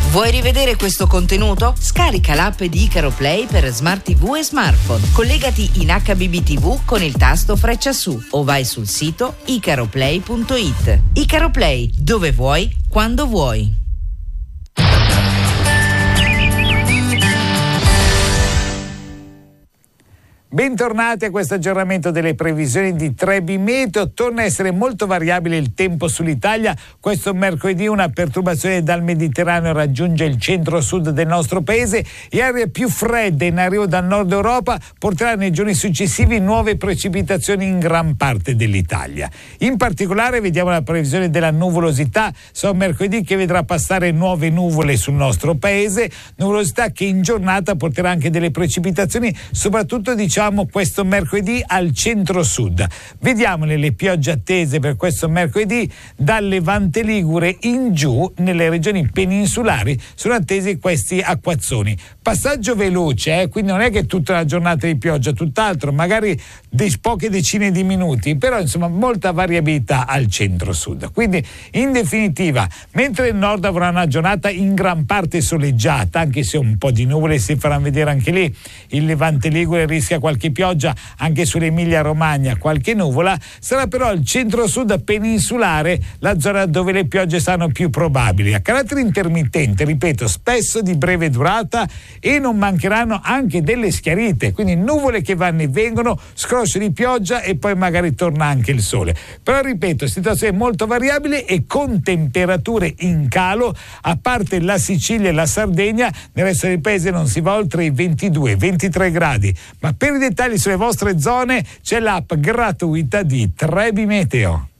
Vuoi rivedere questo contenuto? Scarica l'app di Icaro Play per Smart TV e smartphone. Collegati in HBB TV con il tasto freccia su o vai sul sito icaroplay.it. Icaro Play, dove vuoi, quando vuoi. Bentornati a questo aggiornamento delle previsioni di Trebi Meteo. Torna a essere molto variabile il tempo sull'Italia. Questo mercoledì una perturbazione dal Mediterraneo raggiunge il centro-sud del nostro paese e aree più fredde in arrivo dal nord Europa porterà nei giorni successivi nuove precipitazioni in gran parte dell'Italia. In particolare vediamo la previsione della nuvolosità. Sarà un mercoledì che vedrà passare nuove nuvole sul nostro paese, nuvolosità che in giornata porterà anche delle precipitazioni, soprattutto questo mercoledì al centro-sud. Vediamole le piogge attese per questo mercoledì. Dal Levante Ligure in giù nelle regioni peninsulari sono attesi questi acquazzoni. Passaggio veloce, quindi non è che tutta la giornata di pioggia, tutt'altro, magari poche decine di minuti, però insomma molta variabilità al centro-sud. Quindi in definitiva, mentre il nord avrà una giornata in gran parte soleggiata, anche se un po' di nuvole si faranno vedere anche lì, il Levante Ligure rischia qualche pioggia, anche sull'Emilia Romagna qualche nuvola, sarà però il centro-sud peninsulare la zona dove le piogge saranno più probabili, a carattere intermittente, ripeto, spesso di breve durata, e non mancheranno anche delle schiarite, quindi nuvole che vanno e vengono, scrosci di pioggia e poi magari torna anche il sole. Però ripeto, situazione molto variabile e con temperature in calo, a parte la Sicilia e la Sardegna, nel resto del paese non si va oltre i 22-23 gradi. Ma per i dettagli sulle vostre zone c'è l'app gratuita di Trebi Meteo.